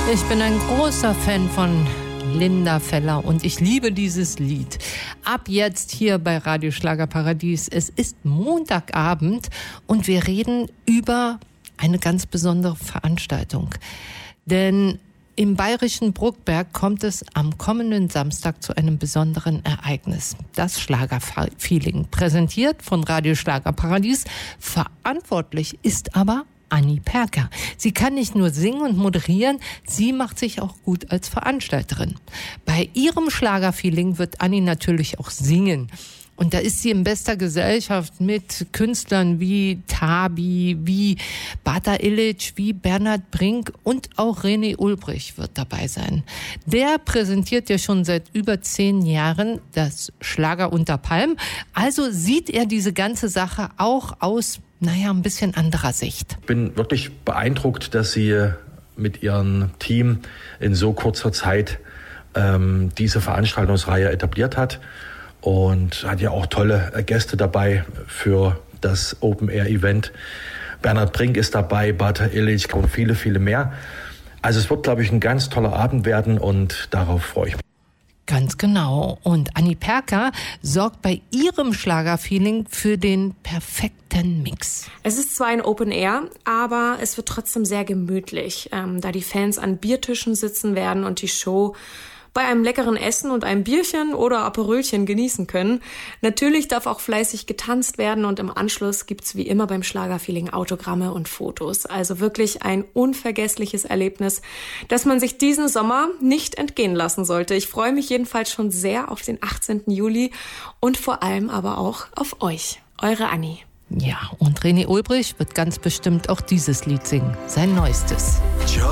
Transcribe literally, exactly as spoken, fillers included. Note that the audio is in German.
Ich bin ein großer Fan von Linda Feller und ich liebe dieses Lied. Ab jetzt hier bei Radio Schlagerparadies. Es ist Montagabend und wir reden über eine ganz besondere Veranstaltung. Denn im bayerischen Bruckberg kommt es am kommenden Samstag zu einem besonderen Ereignis. Das Schlagerfeeling, präsentiert von Radio Schlagerparadies. Verantwortlich ist aber Anni Perker. Sie kann nicht nur singen und moderieren, sie macht sich auch gut als Veranstalterin. Bei ihrem Schlagerfeeling wird Anni natürlich auch singen. Und da ist sie in bester Gesellschaft mit Künstlern wie Tabi, wie Bata Illich, wie Bernhard Brink und auch René Ulbrich wird dabei sein. Der präsentiert ja schon seit über zehn Jahren das Schlager unter Palm. Also sieht er diese ganze Sache auch aus, naja, ein bisschen anderer Sicht. Ich bin wirklich beeindruckt, dass sie mit ihrem Team in so kurzer Zeit ähm, diese Veranstaltungsreihe etabliert hat. Und hat ja auch tolle Gäste dabei für das Open-Air-Event. Bernhard Brink ist dabei, Bata Illich und viele, viele mehr. Also es wird, glaube ich, ein ganz toller Abend werden und darauf freue ich mich. Ganz genau. Und Anni Perker sorgt bei ihrem Schlagerfeeling für den perfekten Mix. Es ist zwar ein Open Air, aber es wird trotzdem sehr gemütlich, ähm, da die Fans an Biertischen sitzen werden und die Show bei einem leckeren Essen und einem Bierchen oder Aperölchen genießen können. Natürlich darf auch fleißig getanzt werden und im Anschluss gibt's wie immer beim Schlagerfeeling Autogramme und Fotos. Also wirklich ein unvergessliches Erlebnis, das man sich diesen Sommer nicht entgehen lassen sollte. Ich freue mich jedenfalls schon sehr auf den achtzehnten Juli und vor allem aber auch auf euch, eure Anni. Ja, und René Ulbrich wird ganz bestimmt auch dieses Lied singen, sein neuestes. Ciao.